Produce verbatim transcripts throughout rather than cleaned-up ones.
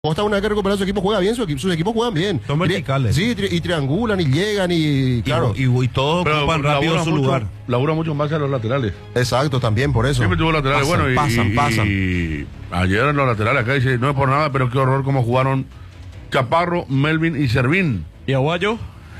Costa, una vez que recupera su equipo, juega bien, su equipo, sus equipos juegan bien. Son verticales. Sí, tri y triangulan y llegan y claro. Y, y, y todos ocupan rápido su mucho, lugar. Labura mucho más a los laterales. Exacto, también por eso. Siempre tuvo laterales pasan, buenos y, pasan, y, pasan. y ayer en los laterales acá dice, no es por nada, pero qué horror cómo jugaron Chaparro, Melvin y Servín. ¿Y Aguayo?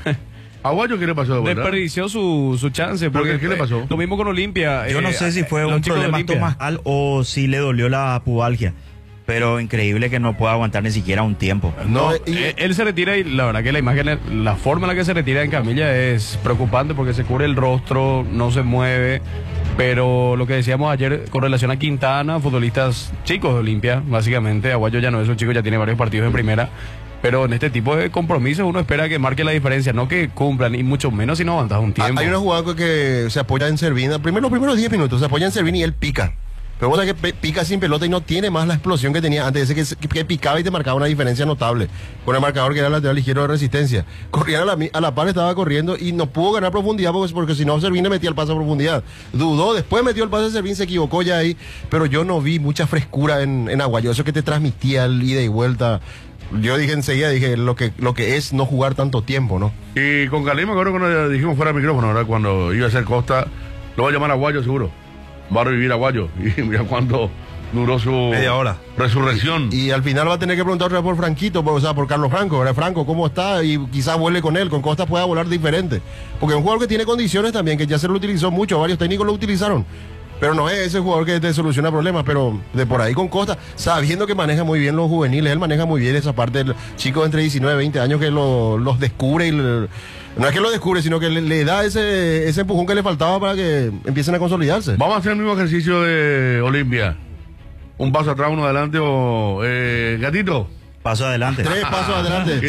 ¿Aguayo qué le pasó? Desperdició su, su chance. Porque ¿Qué le pasó? Lo mismo con Olimpia. Yo no eh, sé si fue los un chicos de problema Olimpia. estomacal o si le dolió la pubalgia. Pero increíble que no pueda aguantar ni siquiera un tiempo. No, No, y- eh, él se retira y la verdad que la imagen, la forma en la que se retira en camilla es preocupante porque se cubre el rostro, no se mueve. Pero lo que decíamos ayer con relación a Quintana, futbolistas chicos de Olimpia, básicamente, Aguayo ya no es un chico, ya tiene varios partidos en primera. Pero en este tipo de compromisos uno espera que marque la diferencia, no que cumplan, y mucho menos si no aguantas un tiempo. Hay una jugada que se apoya en Servín. Primero, los primeros diez minutos se apoya en Servín y él pica. Pero vos sabés que pica sin pelota y no tiene más la explosión que tenía antes. Ese que, que picaba y te marcaba una diferencia notable. Con el marcador que era el lateral izquierdo de Resistencia. Corrían a la, a la par, estaba corriendo y no pudo ganar profundidad porque, porque si no Servín le metía el pase a profundidad. Dudó, después metió el pase de Servín, se equivocó ya ahí. Pero yo no vi mucha frescura en, en Aguayo. Eso que te transmitía el ida y vuelta. Yo dije enseguida, dije lo que, lo que es no jugar tanto tiempo, ¿no? Y con Galí, me acuerdo cuando dijimos fuera del micrófono, ¿verdad? Cuando iba a ser Costa, lo va a llamar Aguayo seguro. Va a revivir Aguayo. Y mira cuánto duró su Media hora. resurrección. Y al final va a tener que preguntar otra vez por Franquito, por, o sea, por Carlos Franco, ¿verdad? Franco, ¿cómo está? Y quizás vuele con él, con Costa pueda volar diferente. Porque es un jugador que tiene condiciones también, que ya se lo utilizó mucho, varios técnicos lo utilizaron. Pero no es ese jugador que te soluciona problemas, pero de por ahí con Costa, sabiendo que maneja muy bien los juveniles, él maneja muy bien esa parte del chico entre diecinueve y veinte años que lo, los descubre y le, no es que lo descubre, sino que le, le da ese, ese empujón que le faltaba para que empiecen a consolidarse. Vamos a hacer el mismo ejercicio de Olimpia. Un paso atrás, uno adelante o... Eh, gatito. Paso adelante. Tres pasos adelante.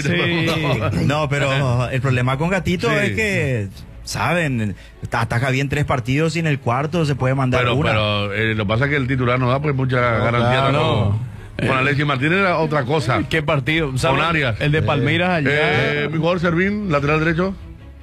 Sí. No, pero el problema con Gatito Sí. es que, saben, ataca bien tres partidos y en el cuarto se puede mandar Pero, una. pero eh, lo que pasa es que el titular no da pues mucha garantía. claro, tampoco. no. Con Alexis Martínez era otra cosa. ¿Qué partido? ¿Sabes? Con Arias. El de Palmeiras allá. Eh, mi jugador Servín, lateral derecho.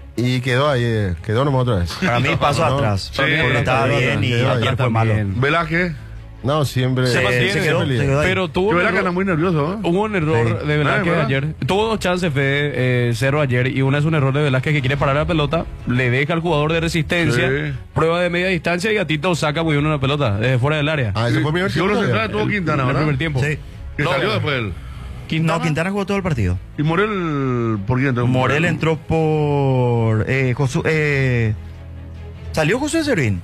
Y quedó ahí, eh, quedó nomás otra vez. Para mí paso No, atrás. sí, porque estaba quedó bien atrás, y quedó ayer ahí. fue malo. También. Velázquez. No, siempre. Se, mantiene, se quedó, siempre se quedó ahí. Pero tuvo Yo un Velázquez error, anda muy nervioso. ¿eh? hubo un error Sí. de Velázquez Ah, ¿verdad? ayer. Tuvo dos chances, Fede, eh, cero ayer. Y una es un error de Velázquez que quiere parar la pelota. Le deja al jugador de Resistencia. Sí. Prueba de media distancia y Gatito saca muy bien una pelota desde fuera del área. Ah, ese fue el primer Si uno tiempo se todavía. trae, tuvo Quintana, En el ¿verdad? primer tiempo. Sí. Que No. salió después él. No, Quintana jugó todo el partido. Y Morel, ¿por quién entró? Morel entró por... Eh, Josu- eh, salió José Servín.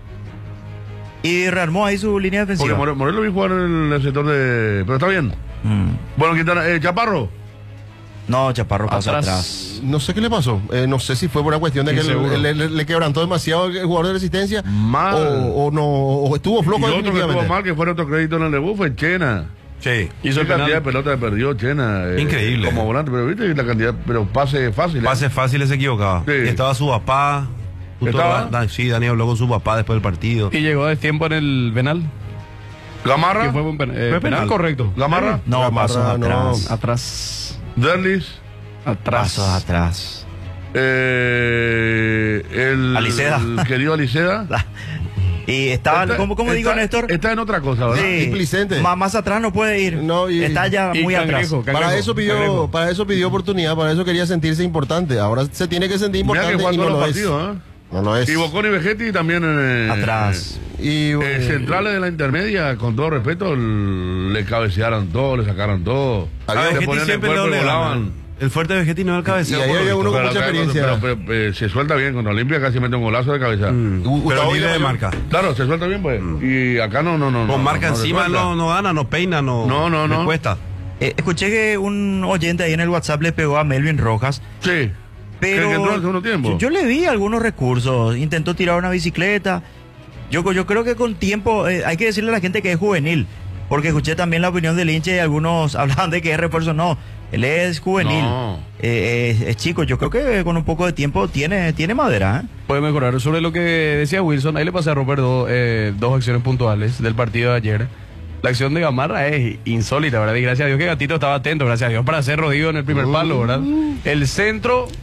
Y rearmó ahí su línea Porque defensiva. Morel, Morel lo vi jugar en el sector de... Pero está bien. Mm. Bueno, Quintana, eh, Chaparro. No, Chaparro pasó Atrás. atrás. No sé qué le pasó. Eh, no sé si fue por una cuestión de Sí, que seguro. le, le- le quebrantó demasiado el jugador de Resistencia. Mal. O, o no, o estuvo Y flojo otro que estuvo definitivamente. mal, que fue otro crédito en el debut, fue Chena. Sí. Hizo Qué el cantidad de penal. pelota que perdió Chena. eh, Increíble. Como volante, pero viste la cantidad, pero pase fácil. ¿eh? Pase fácil se equivocaba. Sí. Y estaba su papá. Justo ¿Estaba? Da- sí, Dani habló con su papá después del partido. Y llegó a tiempo en el penal. Gamarra, Que fue un pen- eh, Fue penal penal. correcto. Gamarra, No, Gamarra, pasos no. atrás. Atrás. Derlis, Atrás. Pasos atrás. eh, el, Aliceda. el querido Aliceda. Y estaba, Está- ¿cómo, cómo digo, está- Néstor? Está en otra cosa, ¿verdad? Sí. Displicente. Más, más atrás no puede ir. No, y- Está ya Y muy Cangrejo, atrás. Cangrejo, Para eso pidió, Cangrejo. para eso pidió oportunidad, para eso quería sentirse importante. Ahora se tiene que sentir Mira importante que jugó y no todos lo los es. partidos, ¿eh? No lo es. Y Bocón y Vegetti también eh, Atrás. Y, eh, eh, centrales de la intermedia, con todo respeto, l- le cabecearon todo, le sacaron todo. A Se Vegetti ponían el siempre cuerpo no y le volaban. ganan. El fuerte de Vegetti no es el cabeceo. Y ahí por lo había visto. uno con Pero, mucha acá, experiencia. pero, pero, eh, se suelta bien, contra Olimpia casi mete un golazo de cabeza. Mm. Gustavo Pero libre de Villamayor. marca. Claro, se suelta bien, pues. Y acá no, no, no. Con no, marca no, no encima se suelta. no, no gana, no peina, no. No, no, le no. cuesta. Eh, escuché que un oyente ahí en el WhatsApp le pegó a Melvin Rojas. Sí. Pero Que entró en el segundo tiempo. Yo, yo le vi algunos recursos. Intentó tirar una bicicleta. Yo, yo creo que con tiempo eh, hay que decirle a la gente que es juvenil. Porque escuché también la opinión del hincha y algunos hablaban de que es refuerzo. No, él es juvenil. No. Eh, es, es chico. Yo creo que con un poco de tiempo tiene, tiene madera. ¿eh? Puede mejorar. Sobre lo que decía Wilson, ahí le pasé a romper dos, eh, dos acciones puntuales del partido de ayer. La acción de Gamarra es insólita, ¿verdad? Y gracias a Dios que Gatito estaba atento, gracias a Dios para hacer rodillo en el primer palo, ¿verdad? El centro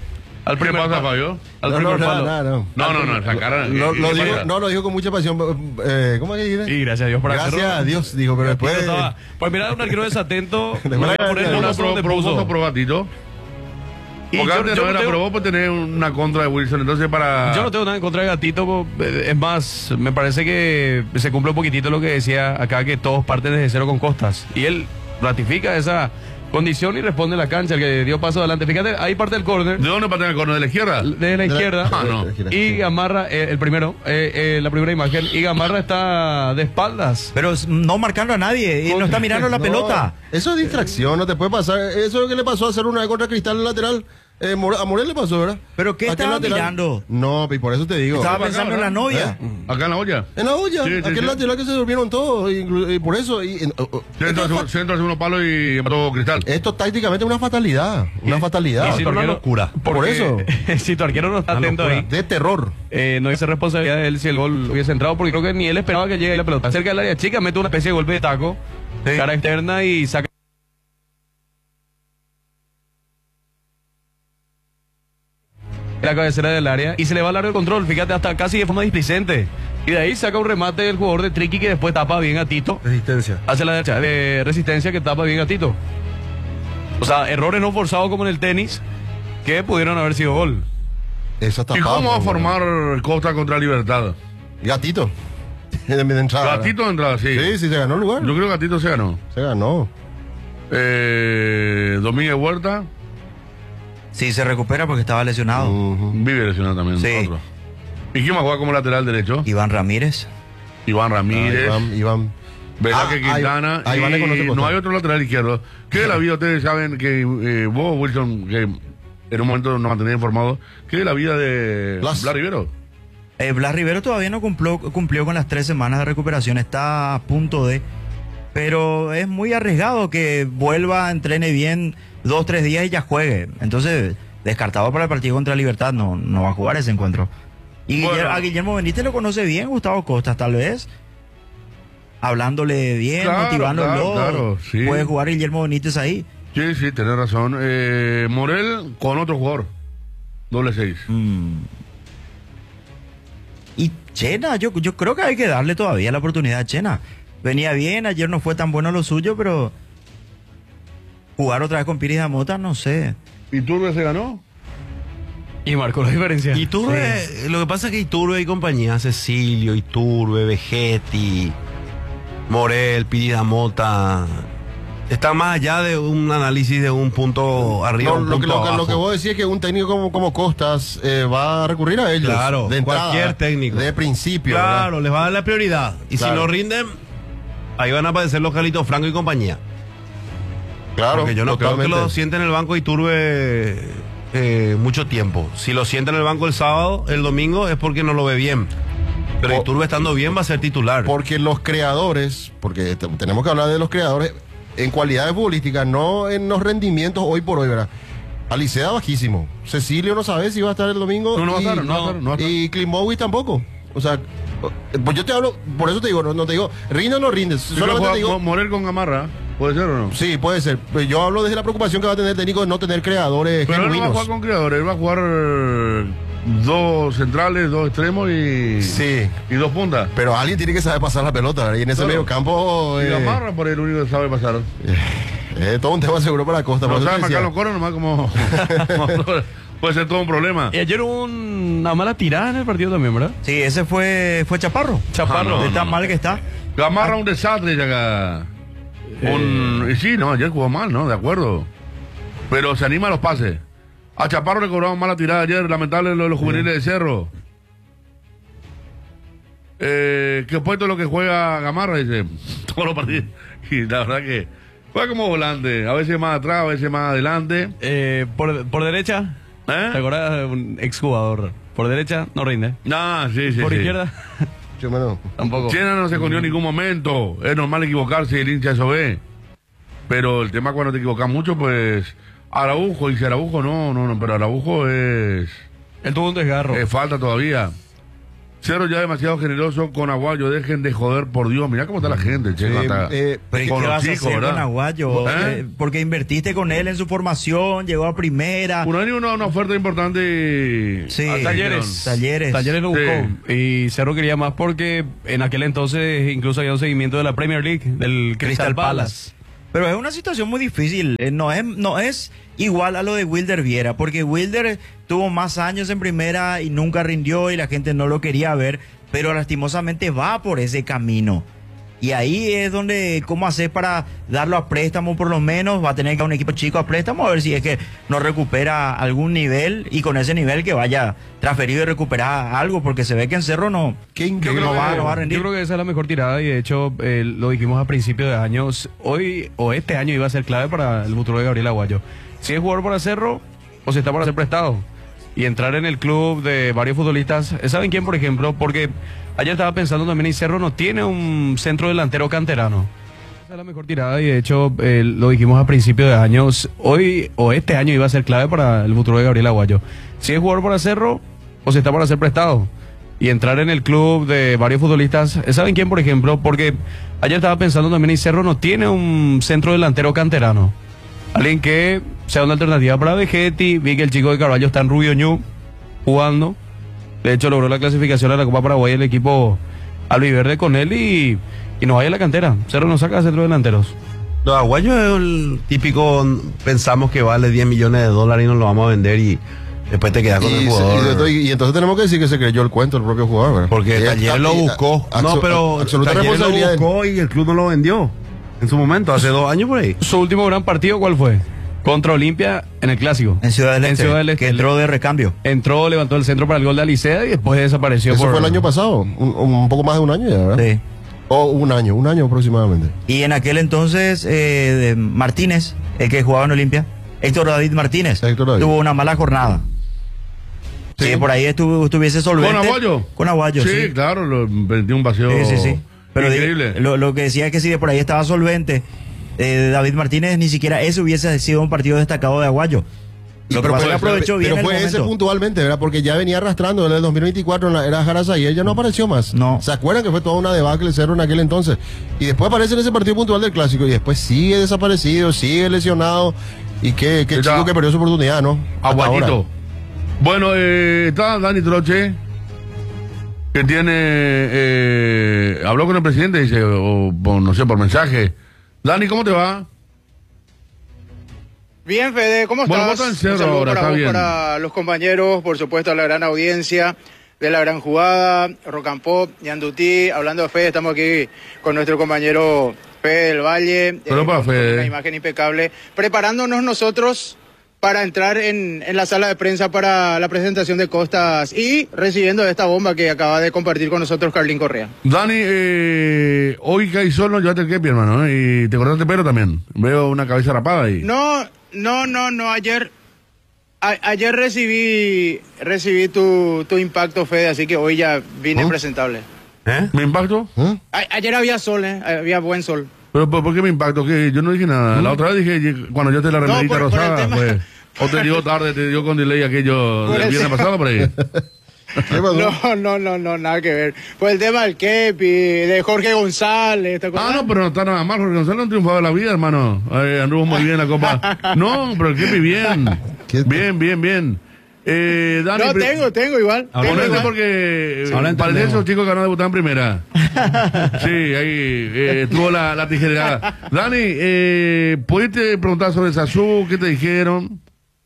Al ¿Qué primer pasa, pa- Fabio? Al No, no, primer nada, palo. nada, no. No, no, no, esa cara. Lo, ¿qué- lo qué digo, pasa? no, lo dijo con mucha pasión. eh, ¿Cómo es que dice? Y gracias a Dios por Gracias hacerlo. a Dios, dijo, pero después. Pero estaba- Pues mira, un arquero desatento. De no voy a verdad, poner de el Uno brazo pro, donde pro, puso. voto pro Gatito. Y Porque yo- antes yo no no era tengo- pro vos por tener una contra de Wilson. Entonces, para. Yo no tengo nada en contra de Gatito, eh, es más, me parece que se cumple un poquitito lo que decía acá, que todos parten desde cero con Costas. Y él ratifica esa condición y responde en la cancha, el que dio paso adelante. Fíjate, ahí parte el córner, ¿De dónde patea el corno? ¿De la izquierda? desde la De la- izquierda. Ah, no. Y Gamarra, eh, el primero, eh, eh, la primera imagen, y Gamarra está de espaldas. Pero s- no marcando a nadie y no está mirando la No, pelota. Eso es distracción, no te puede pasar. Eso es lo que le pasó a hacer una vez contra Cristal en el lateral. Eh, More- a Morel le pasó, ¿verdad? ¿Pero qué Aquel estaba lateral- mirando? No, y por eso te digo. Estaba acá, pensando en la ¿verdad? novia. Acá en la olla. En la olla, Sí, sí, aquel sí. lateral que se durmieron todos, inclu- y por eso. Y, en- oh, oh, Centro esto, al es, centro al segundo palo y mató Cristal. fa- esto tácticamente es una fatalidad. Una fatalidad. Y si Esto es una arquero- locura. Por eso. si tu arquero no está Una atento locura. ahí, De terror. eh, no es responsabilidad de él si el gol hubiese entrado, porque creo que ni él esperaba que llegue ahí la pelota. Cerca del área chica, mete una especie de golpe de taco, Sí. cara externa y saca la cabecera del área y se le va a largo el control, fíjate, hasta casi de forma displicente. Y de ahí saca un remate del jugador de Triqui que después tapa bien a Tito. Resistencia. Hace la derecha de resistencia que tapa bien a Tito. O sea, errores no forzados como en el tenis que pudieron haber sido gol. Eso está ¿Y cómo va a formar Costa contra Libertad? Gatito. De, de entrada. Gatito de entrada, sí. Sí, sí, se ganó el lugar. Yo creo que Gatito se ganó. Se ganó. Eh, Domínguez Huerta, Sí, se recupera porque estaba lesionado. Ujú. vive lesionado también. Sí. Otro. ¿Y quién va a jugar como lateral derecho? Iván Ramírez. Iván Ah, Ramírez, Iván, Iván. Velázquez Ah, Quintana. a Iván le conoce y Costa. no hay otro lateral izquierdo. ¿Qué de la vida ustedes saben que eh, vos, Wilson, que en un momento nos mantenía informados, qué de la vida de Blas. Blas Rivero? Eh, Blas Rivero todavía no cumplió, cumplió con las tres semanas de recuperación, está a punto de... Pero es muy arriesgado que vuelva, entrene bien dos, tres días y ya juegue. Entonces, descartado para el partido contra Libertad, no, no va a jugar ese encuentro. Y Bueno. Guillermo, a Guillermo Benítez lo conoce bien, Gustavo Costas, tal vez. Hablándole bien, Claro, motivándolo. claro, claro, sí. Puede jugar Guillermo Benítez ahí. Sí, sí, tenés razón. Eh, Morel con otro jugador. Doble seis. Mm. Y Chena, yo, yo creo que hay que darle todavía la oportunidad a Chena. Venía bien, ayer no fue tan bueno lo suyo, pero jugar otra vez con Piris Damota, no sé. ¿Y Turbe se ganó? Y marcó la diferencia. Iturbe, lo que pasa es que Iturbe y compañía, Cecilio, Iturbe, Vegetti, Morel, Piridamota, están más allá de un análisis de un punto arriba. No, un lo, que, punto lo, que, lo abajo. que vos decís es que un técnico como, como Costas eh, va a recurrir a ellos. Claro, de entrada, cualquier técnico. De principio. Claro, les va a dar la prioridad. Y Claro. si no rinden, ahí van a aparecer los Carlitos Franco y compañía. ¿verdad? Claro. Porque yo no creo que totalmente. lo sienten en el banco Iturbe eh, mucho tiempo. Si lo sienten en el banco el sábado, el domingo, es porque no lo ve bien. Pero Por- Iturbe estando bien va a ser titular. Porque los creadores, porque te- tenemos que hablar de los creadores en cualidades futbolísticas, no en los rendimientos hoy por hoy, ¿verdad? Alicea bajísimo. Cecilio no sabe si va a estar el domingo. No, no va a y, estar, no va a estar, no va a estar. y Klimovic tampoco. O sea, pues yo te hablo, por eso te digo, no, no te digo, rinde o no rinde. ¿Y Solamente juega te digo, Mo- Morel con Gamarra? ¿Puede ser o no? sí, puede ser. Pero yo hablo desde la preocupación que va a tener el técnico de no tener creadores Pero él no va a genuinos. jugar con creadores, él va a jugar eh, dos centrales, dos extremos y, Sí. y dos puntas. Pero alguien tiene que saber pasar la pelota, ¿verdad? Y en ese Claro. medio campo Y eh, Gamarra por el único que sabe pasar. es todo un tema seguro para Costa. No por eso sabe te marcar decía. los coros nomás como... puede ser todo un problema. Y ayer hubo un- una mala tirada en el partido también, ¿verdad? Sí, ese fue, fue Chaparro. Chaparro. Ah, no, de no, tan no. mal que está. Gamarra un desastre ya acá. Un- y sí, no, ayer jugó mal, ¿no? De acuerdo. Pero se anima a los pases. A Chaparro le cobraron mala tirada ayer, lamentable lo de los juveniles de Cerro. Eh, que opuesto lo que juega Gamarra, dice, todos los partidos. Y la verdad que juega como volante, a veces más atrás, a veces más adelante. Eh, por, por derecha, ¿Eh? ¿te acuerdas de un exjugador? Por derecha, no rinde. No, sí, sí. por sí. izquierda, Yo me lo- tampoco. Chena no se escondió en ningún momento. Es normal equivocarse, el hincha eso ve. Pero el tema cuando te equivocas mucho, pues. Araujo, dice Araujo, no, no, no, pero Araujo es. Él tuvo un desgarro. es falta todavía. Cerro ya demasiado generoso con Aguayo, dejen de joder, por Dios, mirá cómo está la gente, che, Eh, está- eh, Pero ¿y con qué los vas a chicos, hacer ¿verdad? con Aguayo? ¿Eh? Eh, Porque invertiste con él en su formación, llegó a primera. Un año una, una oferta importante y... Sí. así Talleres. dijeron. Talleres. Talleres lo buscó. Y Cerro quería más porque en aquel entonces incluso había un seguimiento de la Premier League, del Crystal, Crystal Palace. Palace. Pero es una situación muy difícil. Eh, No es, no es igual a lo de Wilder Viera, porque Wilder tuvo más años en primera y nunca rindió y la gente no lo quería ver, pero lastimosamente va por ese camino. Y ahí es donde, ¿cómo hacer para darlo a préstamo por lo menos? Va a tener que ir a un equipo chico a préstamo a ver si es que no recupera algún nivel y con ese nivel que vaya transferido y recuperar algo, porque se ve que en Cerro no, Qué Yo increíble. creo, no va- que, no va a rendir. yo creo que esa es la mejor tirada y de hecho eh, lo dijimos a principios de años. Hoy o este año iba a ser clave para el futuro de Gabriel Aguayo. Si es jugador para Cerro o si está para ser prestado y entrar en el club de varios futbolistas. ¿Saben quién, por ejemplo? Porque ayer estaba pensando también y Cerro no tiene un centro delantero canterano. Esa es la mejor tirada y de hecho eh, lo dijimos a principios de años. Hoy o este año iba a ser clave para el futuro de Gabriel Aguayo. Si es jugador para Cerro o si está para ser prestado y entrar en el club de varios futbolistas. ¿Saben quién, por ejemplo? Porque ayer estaba pensando también y Cerro no tiene un centro delantero canterano. Alguien que sea una alternativa para Vegetti. Vi que el chico de Carvalho está en Rubio Ñu jugando. De hecho, logró la clasificación a la Copa Paraguay el equipo albiverde con él y, y nos vaya a la cantera. Cerro nos saca centro delanteros. Los aguayos es el típico, pensamos que vale diez millones de dólares y nos lo vamos a vender y después te quedas con Y, el se- jugador. y- y- y entonces tenemos que decir que se creyó el cuento el propio jugador, ¿verdad? Porque Y- Talleres lo y- buscó. a- No, abso- pero absoluta Talleres lo responsabilidad de- buscó y el club no lo vendió. En su momento, hace dos años por ahí. ¿Su último gran partido cuál fue? Contra Olimpia en el Clásico. En Ciudad del En Este, Ciudad del Este. que entró de recambio. Entró, levantó el centro para el gol de Alicea y después desapareció. Eso por- fue el año pasado, un, un poco más de un año ya, ¿verdad? Sí. O un año, un año aproximadamente. Y en aquel entonces, eh, de Martínez, el que jugaba en Olimpia, Héctor David Martínez, Héctor David. tuvo una mala jornada. Sí. Sí, por ahí estuvo, estuviese solvente. ¿Con Aguayo? Con Aguayo, sí, sí. claro, lo, vendió un vacío Sí, sí, sí. Pero increíble. di- lo, lo que decía es que si de por ahí estaba solvente, eh, David Martínez, ni siquiera ese hubiese sido un partido destacado de Aguayo. Lo que pero pasa es fue, que aprovechó bien pero el fue ese momento. puntualmente, ¿verdad? Porque ya venía arrastrando desde el dos mil veinticuatro en la era Jaraza y él ya no apareció más. No. ¿Se acuerdan que fue toda una debacle el Cerro en aquel entonces? Y después aparece en ese partido puntual del Clásico y después sigue desaparecido, sigue lesionado y qué, qué Está- chico que perdió su oportunidad, ¿no? Hasta Aguayito. ahora. Bueno, eh, está Dani Troche, que tiene... eh, habló con el presidente, dice, o, o no sé, por mensaje. Dani, ¿cómo te va? Bien, Fede, ¿cómo Bueno, estás? vos estás en Cerro Un saludo ahora, para está vos, bien. para los compañeros, por supuesto a la gran audiencia de la gran jugada, Rock and Pop, Yandutí. Hablando de Fede, estamos aquí con nuestro compañero Fede del Valle. Pero para con Fede. una imagen impecable. Preparándonos nosotros para entrar en, en la sala de prensa para la presentación de Costas y recibiendo esta bomba que acaba de compartir con nosotros Carlín Correa. Dani, eh, hoy que hay sol, no llevaste el kepi, hermano, ¿eh? Y te cortaste el pelo también. Veo una cabeza rapada ahí. No, no, no, no, ayer... a- ayer recibí recibí tu, tu impacto, Fede, así que hoy ya vine ¿Oh? presentable. ¿Eh? ¿Me impacto? ¿Eh? A- ayer había sol, ¿eh? Había buen sol. ¿Pero por, por qué me impacto? Que yo no dije nada. La otra vez dije, cuando yo te la remerita por- por el rosada, tema- pues, o te dio tarde, te dio con delay aquello Por del el viernes tema- pasado por ahí. ¿Qué pasó? No, no, no, no, nada que ver. Pues el tema del Kepi, de Jorge González, ¿te acuerdas? Ah, no, pero no está nada mal, Jorge González no triunfaba en la vida, hermano. Eh, anduvo muy bien en la Copa. No, pero el Kepi bien. ¿Qué? Bien, bien, bien. Eh, Dani, No, pri- tengo, tengo igual. Ahora tengo Ponete igual. porque eh, Ahora parece entendemos. esos chicos que van a debutar en primera. Sí, ahí eh, tuvo la, la tijerada. Dani, eh, ¿pudiste preguntar sobre Sazú? ¿Qué te dijeron?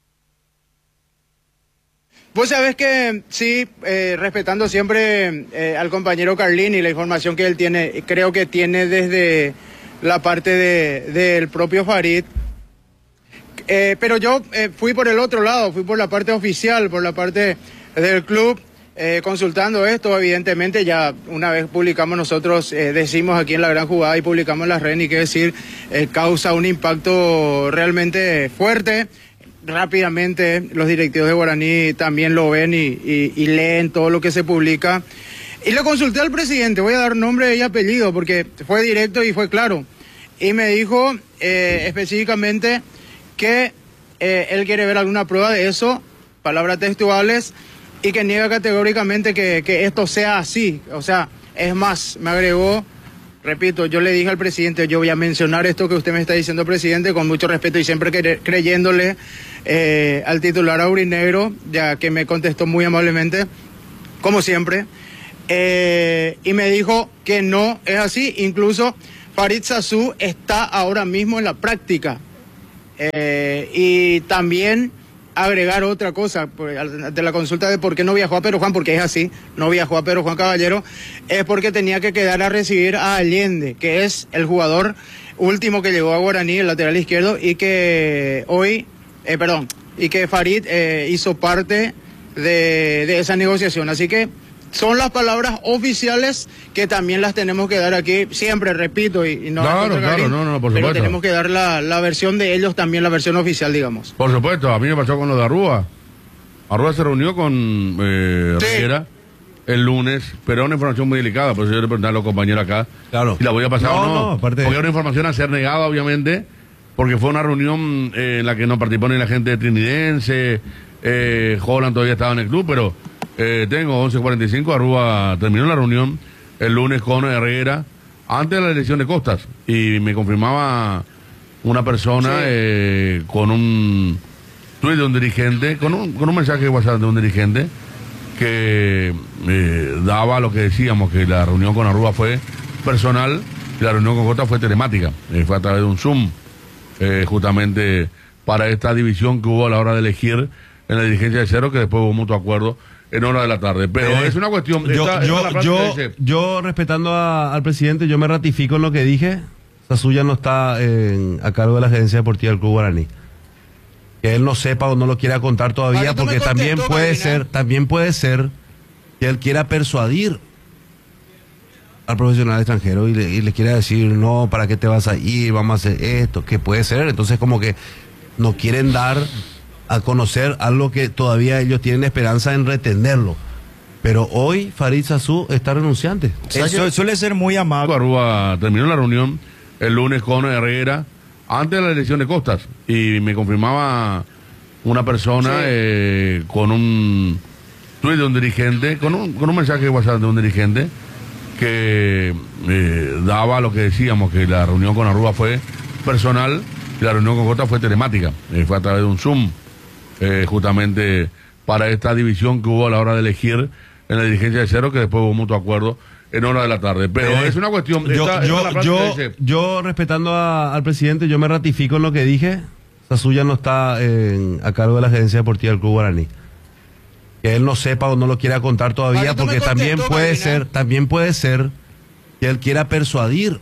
Vos sabés que sí, eh, respetando siempre eh, al compañero Carlín y la información que él tiene, creo que tiene desde la parte de, del propio Farid. Eh, pero yo eh, fui por el otro lado, fui por la parte oficial, por la parte del club, eh, consultando esto. Evidentemente ya una vez publicamos nosotros, eh, decimos aquí en la gran jugada y publicamos en las redes, y que decir, eh, causa un impacto realmente fuerte. Rápidamente los directivos de Guaraní también lo ven y, y- y leen todo lo que se publica. Y le consulté al presidente, voy a dar nombre y apellido porque fue directo y fue claro. Y me dijo eh, específicamente que eh, él quiere ver alguna prueba de eso, palabras textuales, y que niega categóricamente que, que esto sea así. O sea, es más, me agregó, repito, yo le dije al presidente, yo voy a mencionar esto que usted me está diciendo, presidente, con mucho respeto y siempre cre creyéndole eh, al titular aurinegro, ya que me contestó muy amablemente, como siempre, eh, y me dijo que no es así. Incluso Farid Sassu está ahora mismo en la práctica. Eh, y también agregar otra cosa, de la consulta de por qué no viajó a Pedro Juan, porque es así, no viajó a Pedro Juan Caballero, es porque tenía que quedar a recibir a Allende, que es el jugador último que llegó a Guaraní, el lateral izquierdo, y que hoy, eh, perdón, y que Farid eh, hizo parte de, de esa negociación. Así que son las palabras oficiales que también las tenemos que dar aquí, siempre, repito, y, y no... Claro, claro, Karim, no, no, por pero supuesto. tenemos que dar la, la versión de ellos también, la versión oficial, digamos. Por supuesto, a mí me pasó con lo de Arrúa. Arrúa se reunió con eh, Sí. Riera el lunes, pero era una información muy delicada, por eso yo le pregunté a los compañeros acá. Claro. Y la voy a pasar No, o no. no, aparte- Porque era una información a ser negada, obviamente, porque fue una reunión eh, en la que no participó ni la gente trinidense, eh, Holland todavía estaba en el club, pero eh, tengo once cuarenta y cinco, Arrúa terminó la reunión el lunes con Herrera, antes de la elección de Costas, y me confirmaba una persona Sí. eh, con un tuit de un dirigente, con un, con un mensaje de WhatsApp de un dirigente, que eh, daba lo que decíamos, que la reunión con Arrúa fue personal y la reunión con Costas fue telemática, eh, fue a través de un Zoom, eh, justamente para esta división que hubo a la hora de elegir en la dirigencia de Cero, que después hubo mutuo acuerdo en hora de la tarde. Pero Eh, es una cuestión... Yo, esta- yo, esta es la yo, práctica, dice, yo, respetando a- al presidente, yo me ratifico en lo que dije. Sassu ya no está en- a cargo de la gerencia deportiva del Club Guaraní. Que él no sepa o no lo quiera contar todavía, Ahorita porque me también contestó, puede Marina. ser, también puede ser que él quiera persuadir al profesional extranjero y le, y le quiera decir, no, ¿para qué te vas a ir? Vamos a hacer esto, que puede ser. Entonces como que no quieren dar a conocer algo que todavía ellos tienen esperanza en retenerlo. Pero hoy Farid Sassu está renunciante. Eso suele ser muy amable. Arrúa terminó la reunión el lunes con Herrera, antes de la elección de Costas, y me confirmaba una persona Sí. eh, con un tuit de un dirigente, con un, con un mensaje de WhatsApp de un dirigente, que eh, daba lo que decíamos, que la reunión con Arrúa fue personal y la reunión con Costas fue telemática, eh, fue a través de un Zoom, eh, justamente para esta división que hubo a la hora de elegir en la dirigencia de Cero, que después hubo mutuo acuerdo en hora de la tarde. Pero Eh, es una cuestión... Yo, esta- esta yo, es la práctica, yo, dice, yo, respetando a- al presidente, yo me ratifico en lo que dije. Sassu ya no está en- a cargo de la gerencia deportiva del Club Guaraní. Que él no sepa o no lo quiera contar todavía, Ahorita me porque también contestó, puede Marina. ser, también puede ser que él quiera persuadir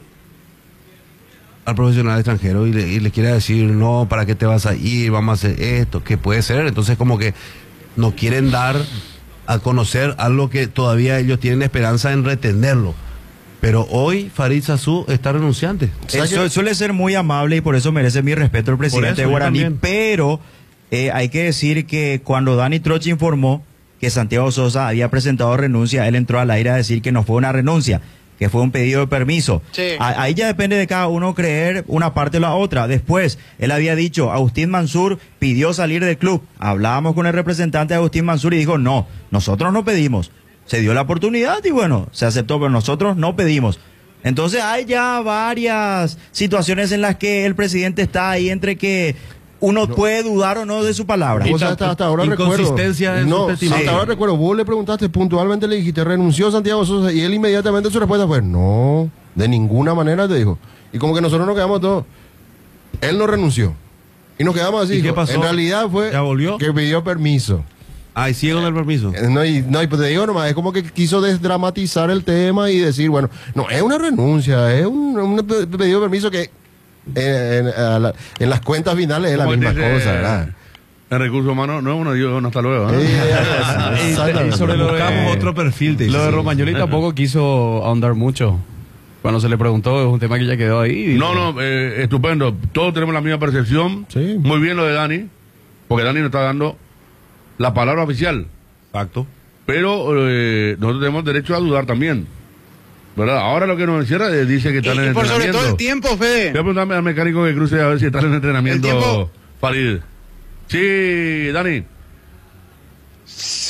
al profesional extranjero y le, y le quiera decir, no, ¿para qué te vas a ir? Vamos a hacer esto, que puede ser. Entonces como que no quieren dar a conocer algo que todavía ellos tienen esperanza en retenerlo. Pero hoy Farid Sassu está renunciante. Eso suele ser muy amable y por eso merece mi respeto el presidente eso, de yo Guaraní. también. Pero eh, hay que decir que cuando Dani Troch informó que Santiago Sosa había presentado renuncia, él entró al aire a decir que no fue una renuncia, que fue un pedido de permiso. Sí. A- Ahí ya depende de cada uno creer una parte o la otra. Después, él había dicho, Agustín Mansur pidió salir del club. Hablábamos con el representante de Agustín Mansur y dijo, no, nosotros no pedimos. Se dio la oportunidad y bueno, se aceptó, pero nosotros no pedimos. Entonces hay ya varias situaciones en las que el presidente está ahí entre que uno puede dudar o no de su palabra. O sea, hasta, hasta ahora recuerdo. Inconsistencia en No, su testimonio. hasta ahora recuerdo. Vos le preguntaste puntualmente, le dijiste, renunció Santiago Sosa, y él inmediatamente su respuesta fue, no, de ninguna manera te dijo. Y como que nosotros nos quedamos todos, él no renunció. Y nos quedamos así. ¿Y qué dijo. pasó? En realidad fue ¿Ya volvió? que pidió permiso. Ay, sigue con el permiso. Eh, No, y, no, y pues te digo nomás, es como que quiso desdramatizar el tema y decir, bueno, no, es una renuncia, es un, un pe- pedido de permiso que eh, en, a la- en las cuentas finales es la como misma dice, cosa, ¿verdad? En recursos humanos, no es uno, yo, no, hasta luego. ¿eh? Sí, algo así, Y- exactamente. y sobre lo de- Buscamos otro perfil. te Lo dice. de Romagnoli tampoco quiso ahondar mucho. Cuando se le preguntó, es un tema que ya quedó ahí. y dijo, No, no, eh, estupendo. Todos tenemos la misma percepción. Sí. Muy bien lo de Dani, porque Dani nos está dando la palabra oficial. Exacto. Pero eh, nosotros tenemos derecho a dudar también. ¿Verdad? Ahora lo que nos encierra eh, dice que está en Y, el y por sobre entrenamiento. todo el tiempo, Voy a Fede. preguntarme al mecánico que cruce a ver si está en el entrenamiento. El tiempo. Farid. Sí, Dani. Sí,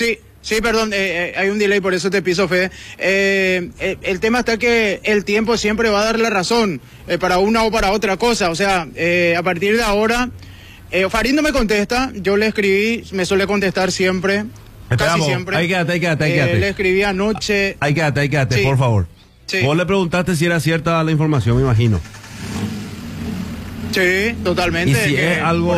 Sí, perdón, eh, eh, hay un delay, por eso te piso, Fe. Eh, eh, el tema está que el tiempo siempre va a dar la razón, eh, para una o para otra cosa. O sea, eh, a partir de ahora, eh, Farid no me contesta, yo le escribí, me suele contestar siempre, Esperamos, casi siempre. ahí quédate, ahí quédate, ahí Eh, quédate. le escribí anoche. Ahí quédate, ahí quédate, Sí. por favor. Sí. Vos le preguntaste si era cierta la información, me imagino. Sí, totalmente. Y si que- es algo